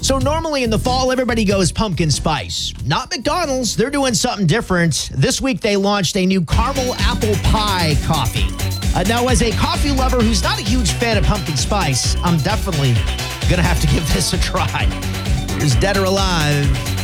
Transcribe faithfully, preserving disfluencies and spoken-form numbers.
So normally in the fall, everybody goes pumpkin spice. Not McDonald's. They're doing something different. This week, they launched a new caramel apple pie coffee. Uh, now, as a coffee lover who's not a huge fan of pumpkin spice, I'm definitely going to have to give this a try. Here's Dead or Alive.